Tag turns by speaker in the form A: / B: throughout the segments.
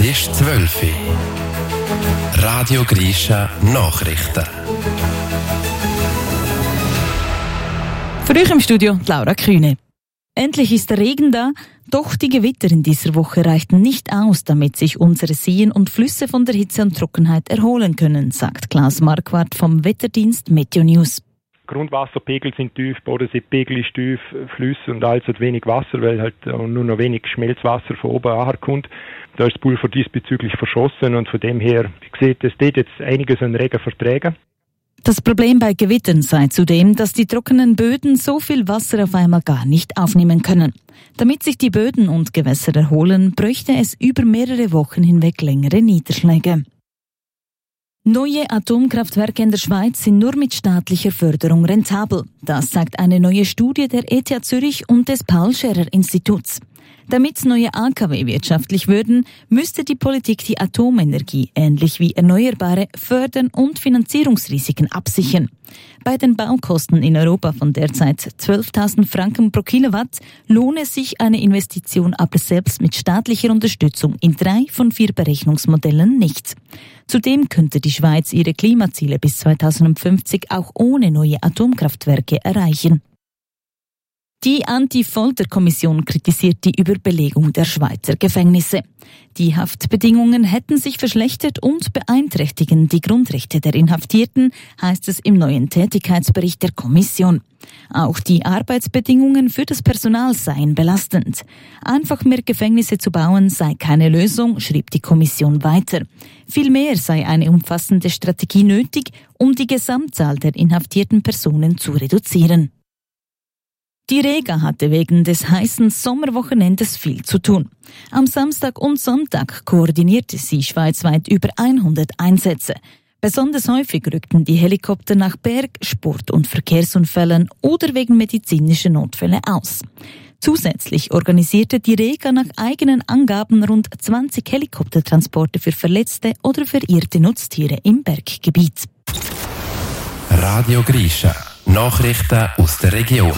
A: ist 12 Uhr. Radio Grisha Nachrichten.
B: Für euch im Studio Laura Kühne. Endlich ist der Regen da, doch die Gewitter in dieser Woche reichten nicht aus, damit sich unsere Seen und Flüsse von der Hitze und Trockenheit erholen können, sagt Klaus Marquardt vom Wetterdienst Meteo News.
C: Grundwasserpegel sind tief, Bodenseepegel ist tief, Flüsse und also wenig Wasser, weil halt nur noch wenig Schmelzwasser von oben ankommt. Da ist das Pulver diesbezüglich verschossen und von dem her, wie gesagt, es steht jetzt einiges an Regen verträgen.
B: Das Problem bei Gewittern sei zudem, dass die trockenen Böden so viel Wasser auf einmal gar nicht aufnehmen können. Damit sich die Böden und Gewässer erholen, bräuchte es über mehrere Wochen hinweg längere Niederschläge. Neue Atomkraftwerke in der Schweiz sind nur mit staatlicher Förderung rentabel. Das sagt eine neue Studie der ETH Zürich und des Paul-Scherrer-Instituts. Damit neue AKW wirtschaftlich würden, müsste die Politik die Atomenergie ähnlich wie Erneuerbare fördern und Finanzierungsrisiken absichern. Bei den Baukosten in Europa von derzeit 12.000 Franken pro Kilowatt lohne sich eine Investition aber selbst mit staatlicher Unterstützung in 3 von 4 Berechnungsmodellen nicht. Zudem könnte die Schweiz ihre Klimaziele bis 2050 auch ohne neue Atomkraftwerke erreichen. Die Anti-Folter-Kommission kritisiert die Überbelegung der Schweizer Gefängnisse. Die Haftbedingungen hätten sich verschlechtert und beeinträchtigen die Grundrechte der Inhaftierten, heißt es im neuen Tätigkeitsbericht der Kommission. Auch die Arbeitsbedingungen für das Personal seien belastend. Einfach mehr Gefängnisse zu bauen sei keine Lösung, schrieb die Kommission weiter. Vielmehr sei eine umfassende Strategie nötig, um die Gesamtzahl der inhaftierten Personen zu reduzieren. Die Rega hatte wegen des heißen Sommerwochenendes viel zu tun. Am Samstag und Sonntag koordinierte sie schweizweit über 100 Einsätze. Besonders häufig rückten die Helikopter nach Berg-, Sport- und Verkehrsunfällen oder wegen medizinischer Notfälle aus. Zusätzlich organisierte die Rega nach eigenen Angaben rund 20 Helikoptertransporte für verletzte oder verirrte Nutztiere im Berggebiet.
A: Radio Grisha Nachrichten aus der Region.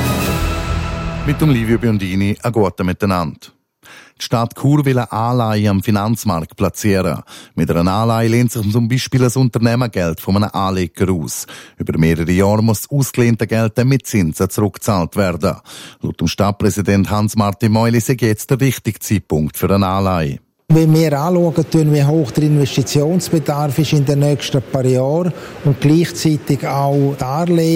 D: Mit dem Livio Biondini, ein guten Miteinander. Die Stadt Chur will eine Anleihe am Finanzmarkt platzieren. Mit einer Anleihe lehnt sich zum Beispiel ein Unternehmergeld von einem Anleger aus. Über mehrere Jahre muss das ausgelehnte Geld dann mit Zinsen zurückgezahlt werden. Laut dem Stadtpräsident Hans-Martin Meuli sei jetzt der richtige Zeitpunkt für eine Anleihe.
E: Wenn wir anschauen, wie hoch der Investitionsbedarf ist in den nächsten paar Jahren und gleichzeitig auch Darlehen